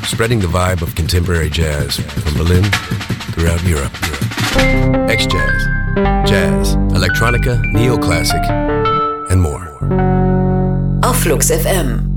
spreading the vibe of contemporary jazz from Berlin throughout Europe. X-Jazz, Jazz, Electronica, Neoclassic and more. Auf Flux FM.